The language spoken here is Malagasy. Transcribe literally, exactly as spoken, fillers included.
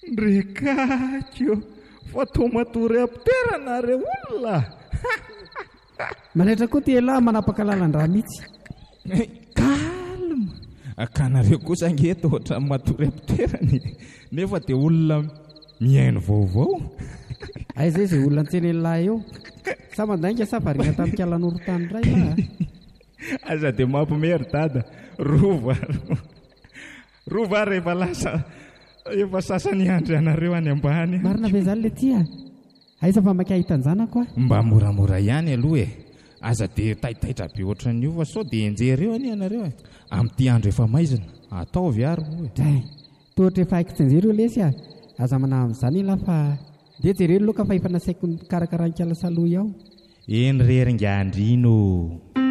ndrekakio fa tomatory apiteranareo olona manatra koa ty elahy manapaka lalan-draha mihitsy. Kalma akanareo kosa ngeto ohatra matory apiterany nefa dia olona miaino vaovao. Ay zay izay olona an-tsena lehilahy eo sa mandainga sa variana tamin'ny kalan'orotany ray lahy. Aza dia mampimery dada rova rova rehefa lasa efa sasany andro ianareo any ambany. Marina be zany le tia aiza fa maky ahitan-janako a mba moramora ihany aloha e. Aza dia taitaitra be ohatran'io fa sao dia enjereo ani ianareo e amin'ity andro efa maizina ataovy ary hoe dray tohatra efa haiko tsinjereo lesy a aza mana amin'izany ila fa dia jereo loka fa efa nasaiko karakarankala saloha iaho eny reringa andrino.